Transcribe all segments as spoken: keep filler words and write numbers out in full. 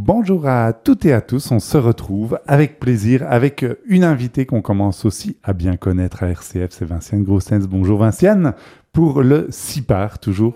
Bonjour à toutes et à tous, on se retrouve avec plaisir avec une invitée qu'on commence aussi à bien connaître à R C F, c'est Vinciane Grossens. Bonjour Vinciane, pour le CIPAR toujours.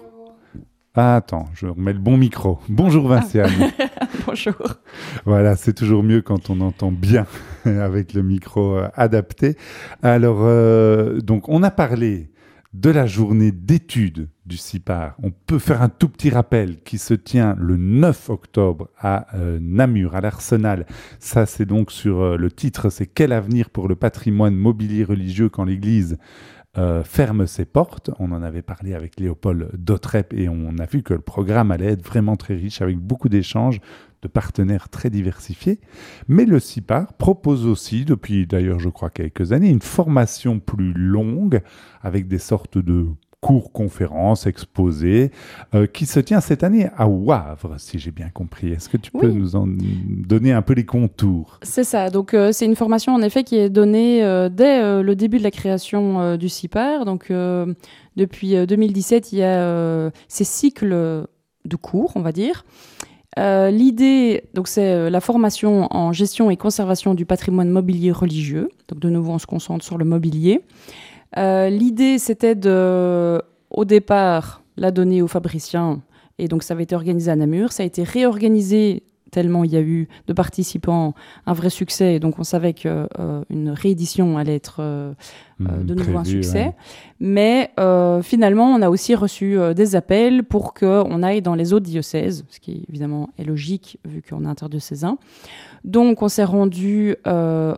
Ah, attends, je remets le bon micro. Bonjour Vinciane. Ah. Bonjour. Voilà, c'est toujours mieux quand on entend bien avec le micro euh, adapté. Alors, euh, donc on a parlé de la journée d'études du CIPAR. On peut faire un tout petit rappel qui se tient le neuf octobre à euh, Namur, à l'Arsenal. Ça, c'est donc sur euh, le titre, c'est « Quel avenir pour le patrimoine mobilier religieux quand l'Église euh, ferme ses portes ?» On en avait parlé avec Léopold Dautrep et on a vu que le programme allait être vraiment très riche avec beaucoup d'échanges de partenaires très diversifiés. Mais le CIPAR propose aussi, depuis d'ailleurs je crois quelques années, une formation plus longue avec des sortes de cours, conférences, exposés, euh, qui se tient cette année à Wavre, si j'ai bien compris. Est-ce que tu peux Oui. nous en donner un peu les contours ? C'est ça. Donc, euh, c'est une formation, en effet, qui est donnée euh, dès euh, le début de la création euh, du CIPAR. Donc, euh, depuis euh, deux mille dix-sept, il y a euh, ces cycles de cours, on va dire. Euh, l'idée, donc, c'est euh, la formation en gestion et conservation du patrimoine mobilier religieux. Donc, de nouveau, on se concentre sur le mobilier. Euh, l'idée, c'était de, au départ, la donner aux fabriciens. Et donc, ça avait été organisé à Namur. Ça a été réorganisé tellement il y a eu de participants, un vrai succès. Et donc, on savait qu'une euh, réédition allait être euh, mmh, euh, de nouveau prévu, un succès. Ouais. Mais euh, finalement, on a aussi reçu euh, des appels pour qu'on aille dans les autres diocèses, ce qui évidemment est logique vu qu'on est interdiocésain. Donc, on s'est rendu euh,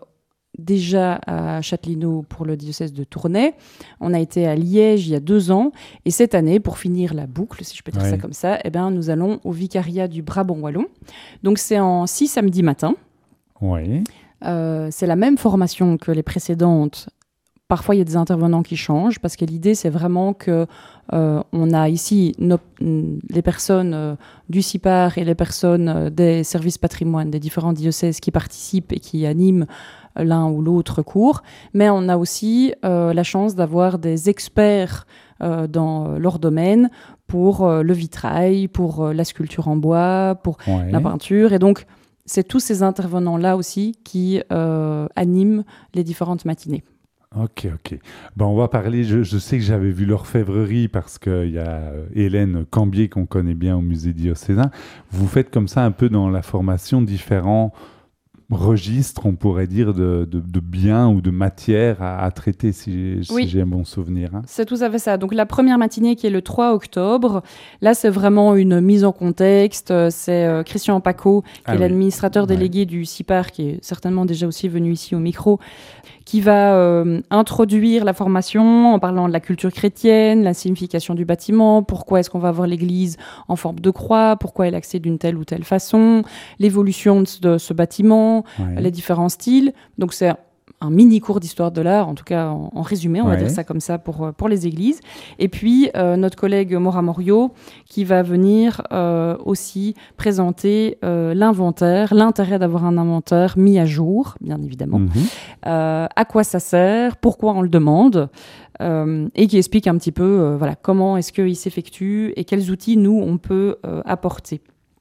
déjà à Châtelineau pour le diocèse de Tournai. On a été à Liège il y a deux ans. Et cette année, pour finir la boucle, si je peux dire ouais. ça comme ça, eh ben, nous allons au vicariat du Brabant Wallon. Donc, c'est en six samedis matin. Oui. Euh, c'est la même formation que les précédentes. Parfois, il y a des intervenants qui changent parce que l'idée, c'est vraiment que euh, on a ici nos, les personnes euh, du CIPAR et les personnes euh, des services patrimoine des différents diocèses qui participent et qui animent l'un ou l'autre cours, mais on a aussi euh, la chance d'avoir des experts euh, dans leur domaine pour euh, le vitrail, pour euh, la sculpture en bois, pour ouais. la peinture. Et donc, c'est tous ces intervenants-là aussi qui euh, animent les différentes matinées. Ok, ok. Ben, on va parler, je, je sais que j'avais vu l'orfèvrerie parce qu'il y a Hélène Cambier qu'on connaît bien au musée diocésain. Vous faites comme ça un peu dans la formation différents registre, on pourrait dire, de, de, de biens ou de matières à, à traiter, si, oui. si j'ai un bon souvenir. Hein. C'est tout à fait ça. Donc, la première matinée qui est le trois octobre, là, c'est vraiment une mise en contexte. C'est euh, Christian Paco, qui ah, est oui. l'administrateur délégué ouais. du CIPAR, qui est certainement déjà aussi venu ici au micro, qui va euh, introduire la formation en parlant de la culture chrétienne, la signification du bâtiment, pourquoi est-ce qu'on va avoir l'église en forme de croix, pourquoi elle est axée d'une telle ou telle façon, l'évolution de, de ce bâtiment, ouais. les différents styles. Donc, c'est un mini cours d'histoire de l'art, en tout cas en, en résumé, on ouais. va dire ça comme ça pour, pour les églises. Et puis, euh, notre collègue Maura Morio, qui va venir euh, aussi présenter euh, l'inventaire, l'intérêt d'avoir un inventaire mis à jour, bien évidemment, mm-hmm. euh, à quoi ça sert, pourquoi on le demande, euh, et qui explique un petit peu euh, voilà, comment est-ce qu'il s'effectue et quels outils, nous, on peut euh, apporter.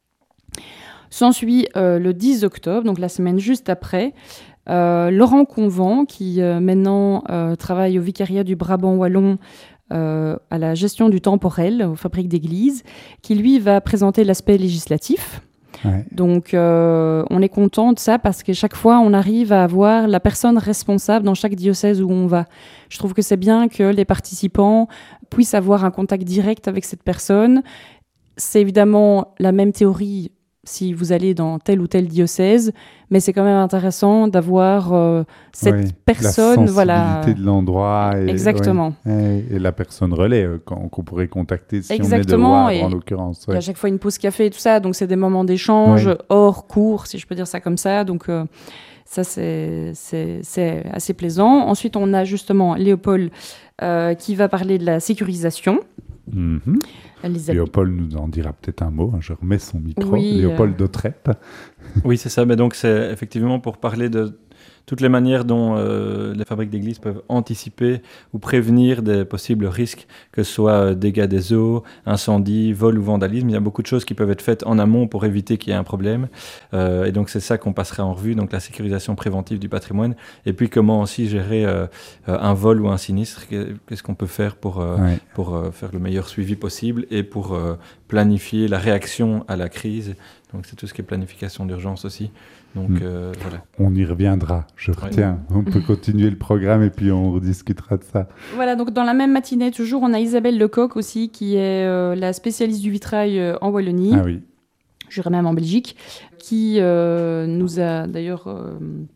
S'ensuit euh, le dix octobre, donc la semaine juste après, Euh, Laurent Convent, qui euh, maintenant euh, travaille au vicariat du Brabant Wallon euh, à la gestion du temporel, aux fabriques d'églises, qui lui va présenter l'aspect législatif. Ouais. Donc euh, on est content de ça parce que chaque fois on arrive à avoir la personne responsable dans chaque diocèse où on va. Je trouve que c'est bien que les participants puissent avoir un contact direct avec cette personne. C'est évidemment la même théorie si vous allez dans tel ou tel diocèse, mais c'est quand même intéressant d'avoir euh, cette oui, personne, la sensibilité voilà, de l'endroit et, exactement, ouais, et, et la personne relais euh, qu'on, qu'on pourrait contacter si exactement, on est de Wavre en l'occurrence. Ouais. Ouais. À chaque fois une pause café et tout ça, donc c'est des moments d'échange ouais. hors cours, si je peux dire ça comme ça, donc euh, ça c'est, c'est, c'est assez plaisant. Ensuite, on a justement Léopold euh, qui va parler de la sécurisation. Mm-hmm. Léopold nous en dira peut-être un mot. Je remets son micro. Oui, Léopold euh... Dautrep. Oui, c'est ça. Mais donc, c'est effectivement pour parler de, toutes les manières dont euh, les fabriques d'églises peuvent anticiper ou prévenir des possibles risques, que ce soit euh, dégâts des eaux, incendies, vol ou vandalisme. Il y a beaucoup de choses qui peuvent être faites en amont pour éviter qu'il y ait un problème. Euh, et donc c'est ça qu'on passera en revue, donc la sécurisation préventive du patrimoine. Et puis comment aussi gérer euh, un vol ou un sinistre. Qu'est-ce qu'on peut faire pour, euh, ouais. pour euh, faire le meilleur suivi possible et pour euh, planifier la réaction à la crise. Donc c'est tout ce qui est planification d'urgence aussi. Donc mmh. euh, voilà. On y reviendra, je retiens. Ouais. On peut continuer le programme et puis on rediscutera de ça. Voilà, donc dans la même matinée, toujours, on a Isabelle Lecoq aussi, qui est euh, la spécialiste du vitrail euh, en Wallonie. Ah oui. Je dirais même en Belgique, qui euh, nous a d'ailleurs euh,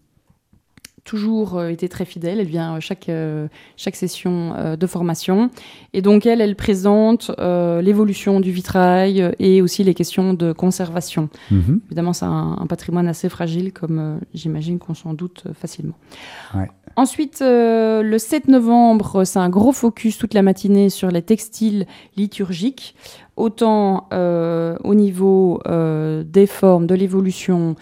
toujours euh, été très fidèle. Elle vient chaque, euh, chaque session euh, de formation. Et donc, elle, elle présente euh, l'évolution du vitrail euh, et aussi les questions de conservation. Mm-hmm. Évidemment, c'est un, un patrimoine assez fragile, comme euh, j'imagine qu'on s'en doute euh, facilement. Ouais. Ensuite, euh, le sept novembre, c'est un gros focus toute la matinée sur les textiles liturgiques, autant euh, au niveau euh, des formes, de l'évolution,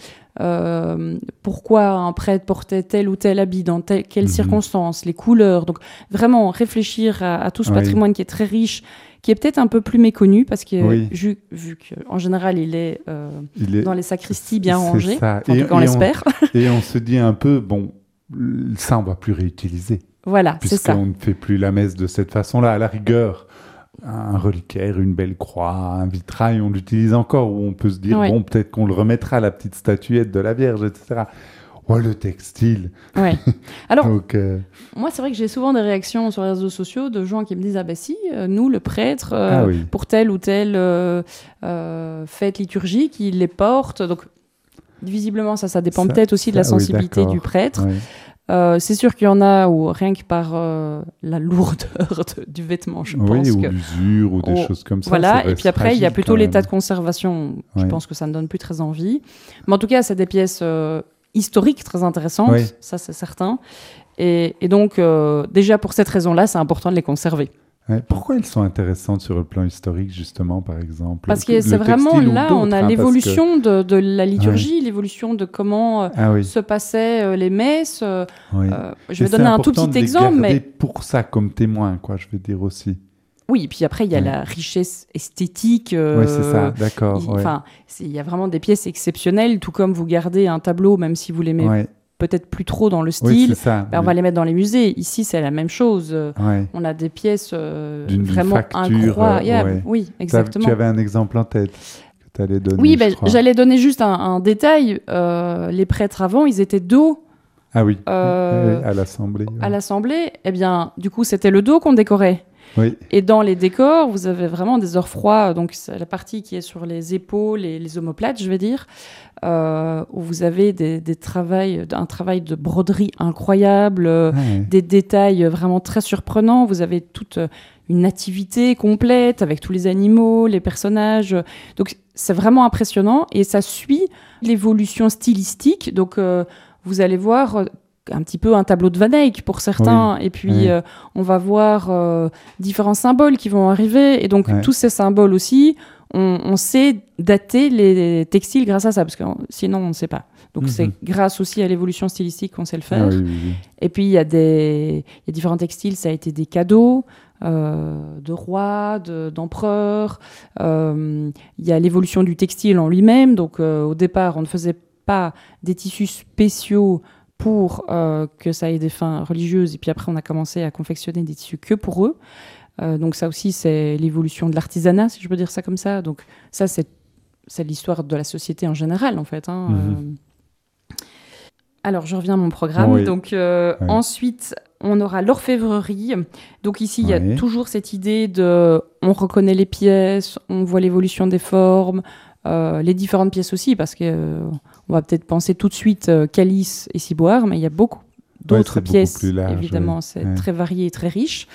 euh, pourquoi un prêtre portait tel ou tel habit, dans telle, quelles mmh. circonstances, les couleurs. Donc, vraiment réfléchir à, à tout ce oui. patrimoine qui est très riche, qui est peut-être un peu plus méconnu, parce que oui. vu, vu qu'en général, il est, euh, il est dans les sacristies bien rangé, ça. En et, tout cas, on l'espère. On, et on se dit un peu, bon, ça, on ne va plus réutiliser. Voilà, c'est ça. Puisqu'on ne fait plus la messe de cette façon-là. À la rigueur, un reliquaire, une belle croix, un vitrail, on l'utilise encore, où on peut se dire, oui. bon, peut-être qu'on le remettra, la petite statuette de la Vierge, et cetera. Oh, le textile. Ouais. Alors, Donc, euh... moi, c'est vrai que j'ai souvent des réactions sur les réseaux sociaux de gens qui me disent, ah ben si, euh, nous, le prêtre, euh, ah, oui. pour telle ou telle euh, euh, fête liturgique, il les porte. Donc, visiblement, ça, ça dépend ça, peut-être aussi ça, de la sensibilité oui, du prêtre. Oui. Euh, c'est sûr qu'il y en a où rien que par euh, la lourdeur de, du vêtement, je oui, pense ou que... l'usure ou des on, choses comme ça. Voilà, et puis après, il y a plutôt l'état de conservation. Je oui. pense que ça ne donne plus très envie. Mais en tout cas, c'est des pièces euh, historiques très intéressantes, oui. ça c'est certain. Et, et donc, euh, déjà pour cette raison-là, c'est important de les conserver. Ouais. Pourquoi elles sont intéressantes sur le plan historique, justement, par exemple? Parce que le c'est vraiment là, on a hein, l'évolution que... de, de la liturgie, ouais. l'évolution de comment euh, ah, oui. se passaient euh, les messes. Euh, oui. euh, je vais donner un tout petit exemple. Mais pour ça, comme témoin, quoi, je vais dire aussi. Oui, et puis après, il y a ouais. la richesse esthétique. Euh, oui, c'est ça, d'accord. Il ouais. y a vraiment des pièces exceptionnelles, tout comme vous gardez un tableau, même si vous l'aimez ouais. peut-être plus trop dans le style, oui, ça, ben, on va les mettre dans les musées. Ici, c'est la même chose. Ouais. On a des pièces euh, vraiment facture, incroyables. Ouais. Oui, exactement. Tu avais un exemple en tête que tu allais donner. Oui, ben, j'allais donner juste un, un détail. Euh, les prêtres avant, ils étaient dos. Ah oui, euh, à l'Assemblée. Ouais. À l'Assemblée, eh bien, du coup, c'était le dos qu'on décorait. Oui. Et dans les décors, vous avez vraiment des orfrois, donc c'est la partie qui est sur les épaules et les omoplates, je vais dire, euh, où vous avez des, des travails, un travail de broderie incroyable, ah ouais. des détails vraiment très surprenants. Vous avez toute une nativité complète avec tous les animaux, les personnages. Donc c'est vraiment impressionnant et ça suit l'évolution stylistique. Donc euh, vous allez voir un petit peu un tableau de Van Eyck pour certains, oui. et puis oui. euh, on va voir euh, différents symboles qui vont arriver, et donc ouais. tous ces symboles aussi, on, on sait dater les textiles grâce à ça, parce que sinon on ne sait pas. Donc mm-hmm. c'est grâce aussi à l'évolution stylistique qu'on sait le faire. Ah, oui, oui, oui. Et puis il y a des, il y a différents textiles, ça a été des cadeaux euh, de rois, de, d'empereurs. Euh, il y a l'évolution du textile en lui-même. Donc euh, au départ, on ne faisait pas des tissus spéciaux pour euh, que ça ait des fins religieuses, et puis après on a commencé à confectionner des tissus que pour eux. Euh, donc ça aussi c'est l'évolution de l'artisanat, si je peux dire ça comme ça. Donc ça c'est, c'est l'histoire de la société en général en fait. Hein. Mm-hmm. Euh... Alors je reviens à mon programme. Oui. Donc euh, oui. Ensuite on aura l'orfèvrerie. Donc ici il oui. y a toujours cette idée de, on reconnaît les pièces, on voit l'évolution des formes, euh, les différentes pièces aussi, parce que euh, on va peut-être penser tout de suite euh, calice et ciboire, mais il y a beaucoup d'autres ouais, pièces, large, évidemment, ouais. c'est ouais. très varié et très riche.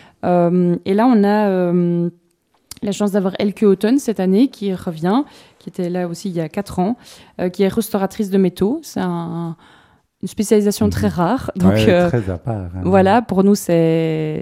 Euh, et là, on a euh, la chance d'avoir Elke Houghton cette année, qui revient, qui était là aussi il y a quatre ans, euh, qui est restauratrice de métaux. C'est un, une spécialisation mmh. très rare. Donc, ouais, euh, très à part. Hein. Voilà, pour nous, c'est...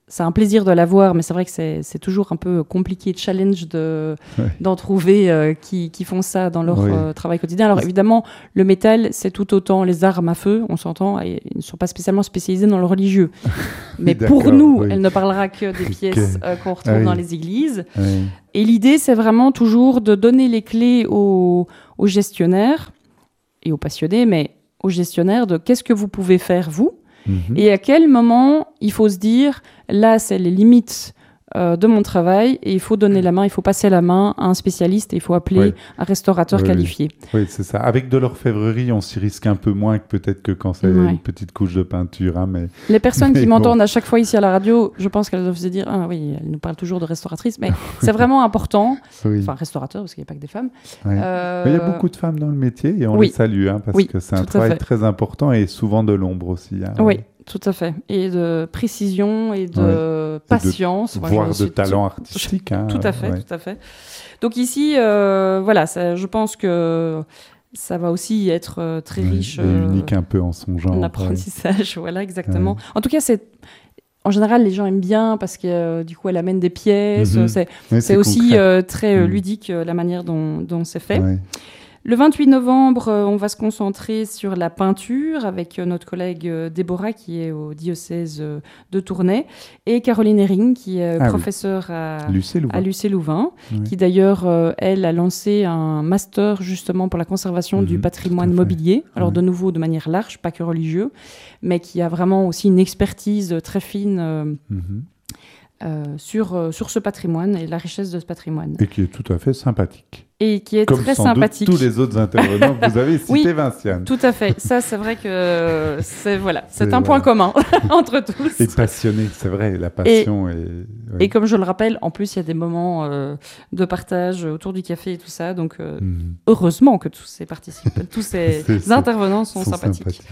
c'est un plaisir de l'avoir, mais c'est vrai que c'est, c'est toujours un peu compliqué, challenge de, Ouais. d'en trouver euh, qui, qui font ça dans leur Oui. euh, travail quotidien. Alors évidemment, le métal, c'est tout autant les armes à feu, on s'entend, et ils ne sont pas spécialement spécialisés dans le religieux. Mais pour D'accord, nous, oui. elle ne parlera que des pièces euh, qu'on retrouve Ah oui. dans les églises. Oui. Et l'idée, c'est vraiment toujours de donner les clés aux, aux gestionnaires et aux passionnés, mais aux gestionnaires de qu'est-ce que vous pouvez faire, vous, Mhm. et à quel moment il faut se dire, là, c'est les limites euh, de mon travail, et il faut donner la main, il faut passer la main à un spécialiste, et il faut appeler Ouais. un restaurateur Oui, qualifié. Oui, c'est ça. Avec de l'orfèvrerie, on s'y risque un peu moins que peut-être que quand c'est Ouais. une petite couche de peinture. Hein, mais... Les personnes Mais qui bon. m'entendent à chaque fois ici à la radio, je pense qu'elles doivent se dire, ah oui, elle nous parle toujours de restauratrice, mais c'est vraiment important, Oui. enfin restaurateur, parce qu'il n'y a pas que des femmes. Ouais. Euh, Mais il y a beaucoup de femmes dans le métier et on oui. les salue hein, parce Oui, que c'est un tout à travail fait. très important et souvent de l'ombre aussi. Hein. Oui, tout à fait. Et de précision et de patience. Moi, Voire je de suis talent tout- artistique. Hein, Tout à fait, ouais. tout à fait. Donc ici, euh, voilà, ça, je pense que ça va aussi être euh, très Ouais, riche et euh, unique un peu en son genre. en ouais. apprentissage. Voilà, exactement. Ouais. En tout cas, c'est... En général, les gens aiment bien parce que euh, du coup, elle amène des pièces. Mhm. C'est, Ouais, c'est aussi concret. euh, très euh, Mhm. ludique euh, la manière dont, dont c'est fait. Ouais. Le vingt-huit novembre, euh, on va se concentrer sur la peinture avec euh, notre collègue euh, Déborah qui est au diocèse euh, de Tournai et Caroline Herring qui est euh, Ah oui. professeure à, Lucé Louvain. à Lucé-Louvain, Ouais. qui d'ailleurs, euh, elle, a lancé un master justement pour la conservation Mhm, du tout patrimoine à fait. mobilier. Alors Ouais. de nouveau de manière large, pas que religieux, mais qui a vraiment aussi une expertise très fine euh, Mhm. euh, sur, euh, sur ce patrimoine et la richesse de ce patrimoine. Et qui est tout à fait sympathique. Et qui est Comme très sans sympathique. doute tous les autres intervenants que vous avez cités, Oui. Vinciane. Tout à fait. Ça, c'est vrai que c'est voilà, c'est C'est- un point voilà. commun entre tous. Et passionné, c'est vrai, la passion. Et, ouais. Et comme je le rappelle, en plus, il y a des moments euh, de partage autour du café et tout ça. Donc, euh, Mhm. heureusement que tous ces participants, tous ces C'est- c'est- intervenants sont, Sont sympathiques. sympathiques.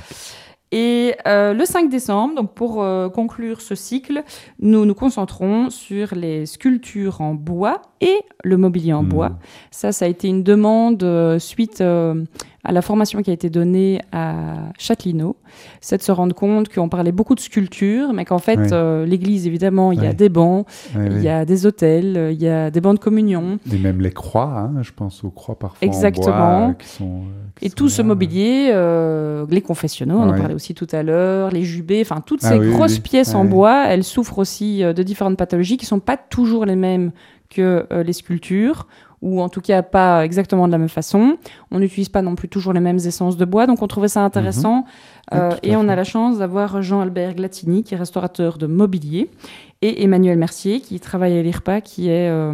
Et euh, le cinq décembre, donc pour euh, conclure ce cycle, nous nous concentrons sur les sculptures en bois et le mobilier en Mhm. bois. Ça, ça a été une demande euh, suite euh, à la formation qui a été donnée à Châtelineau. C'est de se rendre compte qu'on parlait beaucoup de sculptures, mais qu'en fait, Ouais. euh, l'église, évidemment, il y a Ouais. des bancs, Ouais, il ouais. y a des autels, euh, il y a des bancs de communion. Et même les croix, hein, je pense aux croix parfois Exactement. en bois, euh, qui sont, euh, qui Et sont tout ce là, mobilier, euh, les confessionnaux, on en Ouais. parlait aussi tout à l'heure, les jubés, enfin toutes Ah ces oui, grosses oui. pièces en Ouais. bois, elles souffrent aussi euh, de différentes pathologies qui ne sont pas toujours les mêmes que euh, les sculptures, ou en tout cas pas exactement de la même façon. On n'utilise pas non plus toujours les mêmes essences de bois, donc on trouvait ça intéressant. Oui, Euh, tout à et on fait. a la chance d'avoir Jean-Albert Glatini, qui est restaurateur de mobilier, et Emmanuel Mercier, qui travaille à l'I R P A, qui est euh,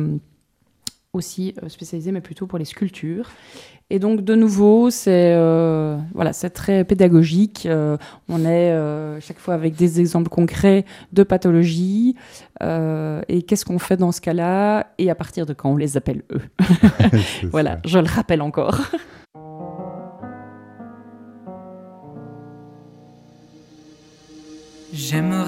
aussi euh, spécialisé, mais plutôt pour les sculptures. Et donc, de nouveau, c'est euh, voilà, c'est très pédagogique. Euh, on est euh, chaque fois avec des exemples concrets de pathologies. Euh, et qu'est-ce qu'on fait dans ce cas-là? Et à partir de quand on les appelle eux? C'est Voilà, ça. je le rappelle encore. J'aimerais